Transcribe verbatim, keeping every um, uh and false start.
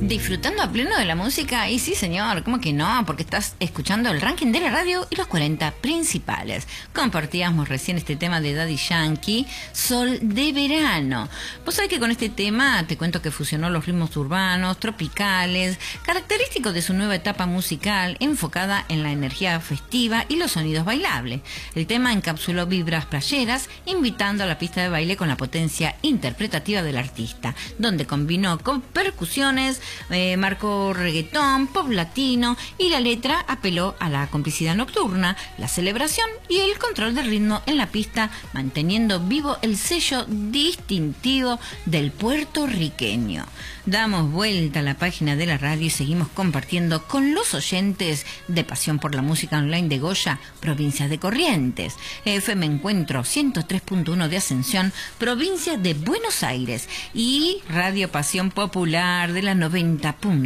Disfrutando a pleno de la música, y sí señor, ¿cómo que no? Porque estás escuchando el ranking de la radio y los cuarenta principales. Compartíamos recién este tema de Daddy Yankee, Sol de Verano. Vos sabés que con este tema te cuento que fusionó los ritmos urbanos, tropicales, característicos de su nueva etapa musical, enfocada en la energía festiva y los sonidos bailables. El tema encapsuló vibras playeras, invitando a la pista de baile con la potencia interpretativa del artista, donde combinó con percusiones, Eh, marcó reggaetón, pop latino, y la letra apeló a la complicidad nocturna, la celebración y el control del ritmo en la pista, manteniendo vivo el sello distintivo del puertorriqueño. Damos vuelta a la página de la radio y seguimos compartiendo con los oyentes de Pasión por la Música Online de Goya, provincia de Corrientes, F M Encuentro ciento tres punto uno de Ascensión, provincia de Buenos Aires, y Radio Pasión Popular de la noventa punto